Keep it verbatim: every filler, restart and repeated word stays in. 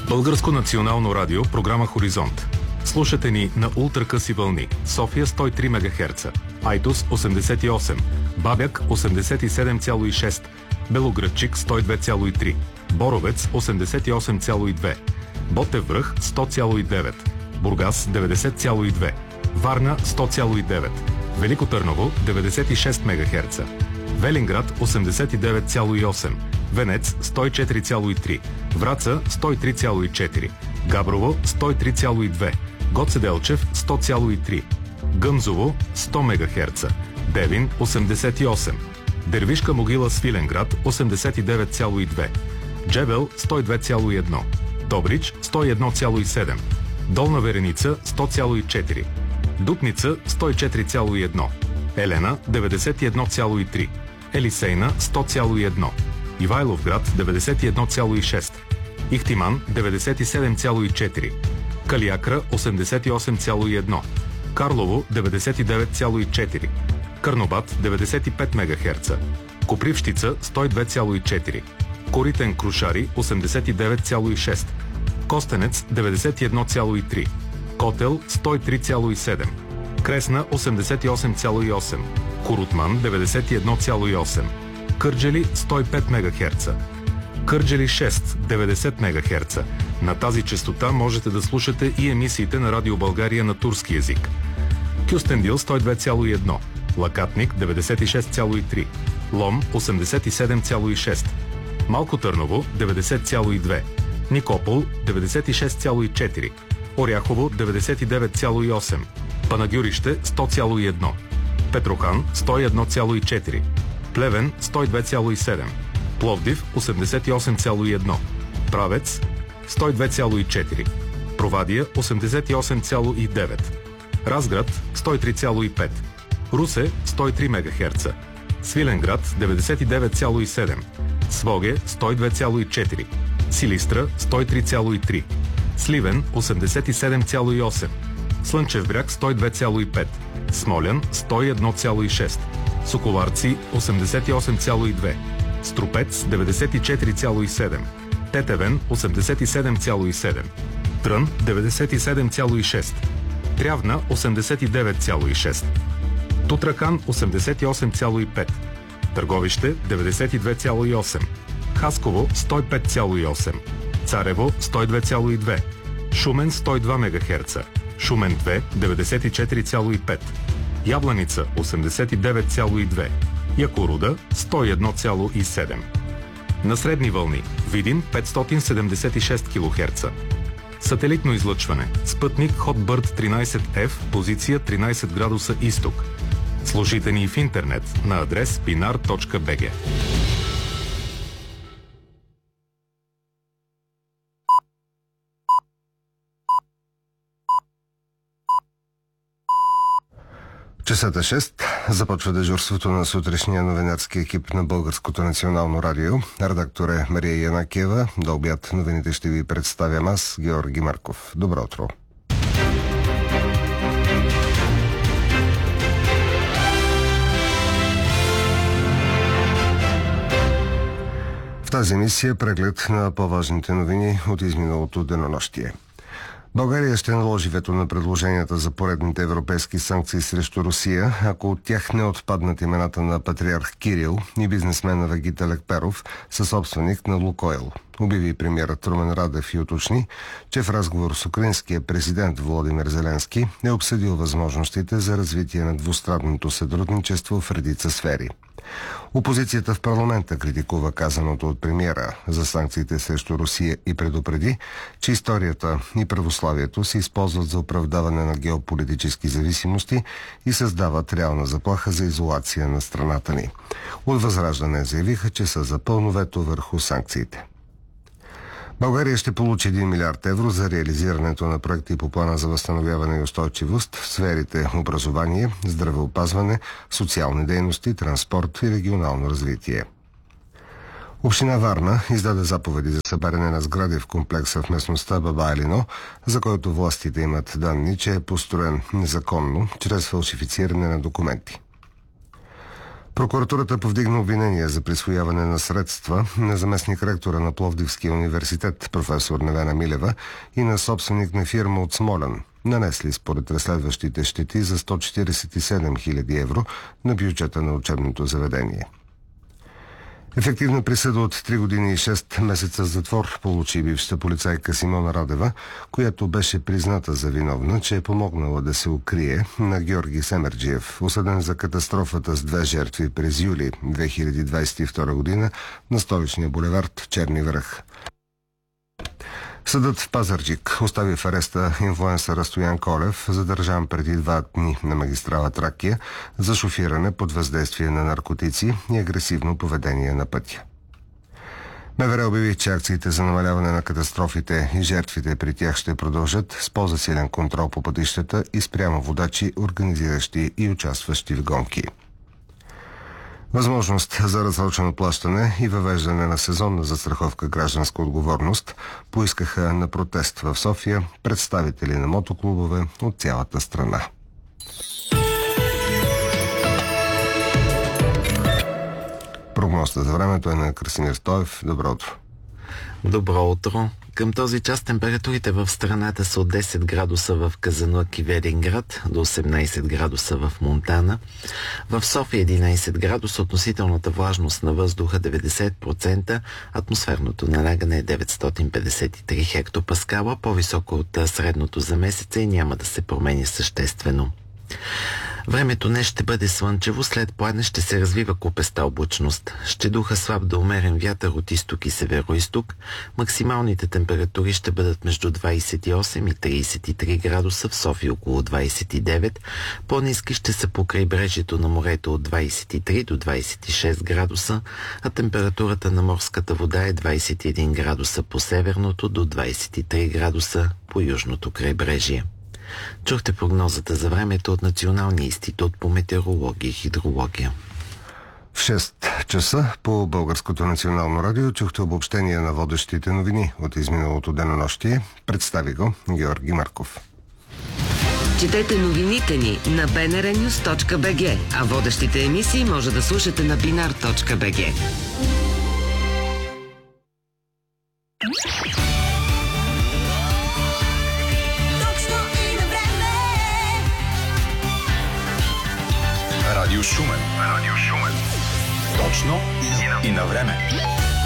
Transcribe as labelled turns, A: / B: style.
A: Българско национално радио, програма Хоризонт. Слушате ни на ултракъси вълни. София сто и три мегахерца, Айтос осемдесет и осем, Бабяк осемдесет и седем цяло и шест, Белоградчик сто и две цяло и три, Боровец осемдесет и осем цяло и две, Ботев връх сто цяло и девет, Бургас деветдесет цяло и две, Варна сто цяло и девет, Велико Търново деветдесет и шест мегахерца, Велинград осемдесет и девет цяло и осем, Венец сто и четири цяло и три, Враца сто и три цяло и четири, Габрово сто и три цяло и две, Гоце Делчев сто цяло и три, Гъмзово сто мегахерца, Девин осемдесет и осем, Дервишка могила Свиленград осемдесет и девет цяло и две, Джебел сто и две цяло и едно, Добрич сто и едно цяло и седем, Долна Вереница сто цяло и четири, Дупница сто и четири цяло и едно, Елена деветдесет и едно цяло и три, Елисейна сто цяло и едно, Ивайловград деветдесет и едно цяло и шест, Ихтиман деветдесет и седем цяло и четири, Калиакра осемдесет и осем цяло и едно, Карлово деветдесет и девет цяло и четири, Карнобат деветдесет и пет мегахерца, Копривщица сто и две цяло и четири, Коритен Крушари осемдесет и девет цяло и шест, Костенец деветдесет и едно цяло и три, Котел сто и три цяло и седем, Кресна осемдесет и осем цяло и осем, Корутман деветдесет и едно цяло и осем, Кърджали сто и пет мегахерца, Кърджали шест деветдесет мегахерца. На тази честота можете да слушате и емисиите на Радио България на турски език. Кюстендил сто и две цяло и едно, Лакатник деветдесет и шест цяло и три, Лом осемдесет и седем цяло и шест, Малко Търново деветдесет цяло и две, Никопол деветдесет и шест цяло и четири, Оряхово деветдесет и девет цяло и осем, Панагюрище сто цяло и едно, Петрохан сто и едно цяло и четири, Плевен сто и две цяло и седем, Пловдив осемдесет и осем цяло и едно, Правец сто и две цяло и четири, Провадия осемдесет и осем цяло и девет, Разград сто и три цяло и пет, Русе сто и три мегахерца, Свиленград деветдесет и девет цяло и седем, Своге сто и две цяло и четири, Силистра сто и три цяло и три, Сливен осемдесет и седем цяло и осем, Слънчев бряг сто и две цяло и пет, Смолян сто и едно цяло и шест, Соколарци осемдесет и осем цяло и две, Струпец деветдесет и четири цяло и седем, Тетевен осемдесет и седем цяло и седем, Трън деветдесет и седем цяло и шест, Трявна осемдесет и девет цяло и шест, Тутракан осемдесет и осем цяло и пет, Търговище деветдесет и две цяло и осем, Хасково сто и пет цяло и осем, Царево сто и две цяло и две, Шумен сто и два мегахерца, Шумен две деветдесет и четири цяло и пет, Ябланица осемдесет и девет цяло и две, Якоруда сто и едно цяло и седем. На средни вълни Видин петстотин седемдесет и шест килохерца. Сателитно излъчване. Спътник Хотбърд тринайсет еф, позиция тринайсет градуса изток. Слушайте ни в интернет на адрес пинар точка би джи.
B: Часът е шест. Започва дежурството на сутрешния новинарски екип на Българското национално радио. Редактор е Мария Янакиева. До обяд новините ще ви представям аз, Георги Марков. Добро утро. В тази емисия преглед на по-важните новини от изминалото денонощие. България ще наложи вето на предложенията за поредните европейски санкции срещу Русия, ако от тях не отпаднат имената на патриарх Кирил и бизнесмена Вагита Лекперов, съсобственик на Лукойл. Обяви премиерът Румен Радев и уточни, че в разговор с украинския президент Володимир Зеленски е обсъдил възможностите за развитие на двустранното сътрудничество в редица сфери. Опозицията в парламента критикува казаното от премиера за санкциите срещу Русия и предупреди, че историята и православието се използват за оправдаване на геополитически зависимости и създават реална заплаха за изолация на страната ни. От Възраждане заявиха, че са за пълно вето върху санкциите. България ще получи един милиард евро за реализирането на проекти по плана за възстановяване и устойчивост в сферите образование, здравеопазване, социални дейности, транспорт и регионално развитие. Община Варна издаде заповеди за събаряне на сгради в комплекса в местността Баба Елино, за който властите имат данни, че е построен незаконно, чрез фалшифициране на документи. Прокуратурата повдигна обвинение за присвояване на средства на заместник ректора на Пловдивския университет професор Невена Милева и на собственик на фирма от Смолян, нанесли според разследващите щети за сто четиридесет и седем хиляди евро на бюджета на учебното заведение. Ефективна присъда от три години и шест месеца затвор получи бившата полицайка Симона Радева, която беше призната за виновна, че е помогнала да се укрие на Георги Семерджиев, осъден за катастрофата с две жертви през юли две хиляди двадесет и втора година на столичния булевард Черни връх. Съдът в Пазарджик остави в ареста инфлуенсъра Стоян Колев, задържан преди два дни на магистрала Тракия за шофиране под въздействие на наркотици и агресивно поведение на пътя. МВР обяви, че акциите за намаляване на катастрофите и жертвите при тях ще продължат с по-засилен контрол по пътищата и спрямо водачи, организиращи и участващи в гонки. Възможност за разсрочено плащане и въвеждане на сезонна застраховка гражданска отговорност поискаха на протест в София представители на мотоклубове от цялата страна. Прогнозата за времето е на Красимир Стоев. Добро утро.
C: Добро утро. Към този час температурите в страната са от десет градуса в Казанлък и Велинград до осемнадесет градуса в Монтана. В София единадесет градуса, относителната влажност на въздуха деветдесет процента, атмосферното налягане е деветстотин петдесет и три хектопаскала, по-високо от средното за месеца и няма да се промени съществено. Времето днес ще бъде слънчево, след пладне ще се развива купеста облачност. Ще духа слаб до умерен вятър от изток и североизток. Максималните температури ще бъдат между двадесет и осем и тридесет и три градуса, в София около двадесет и девет. По-ниски ще са по крайбрежието на морето от двадесет и три до двадесет и шест градуса, а температурата на морската вода е двадесет и един градуса по северното до двадесет и три градуса по южното крайбрежие. Чухте прогнозата за времето от Националния институт по метеорология и хидрология.
B: В шест часа по Българското национално радио чухте обобщение на водещите новини от изминалото денонощие. Представи го Георги Марков.
D: Четете новините ни на би ен ар нюз точка би джи, а водещите емисии може да слушате на бинар точка би джи.
E: Радио Шумен. Радио Шумен. Точно и на време.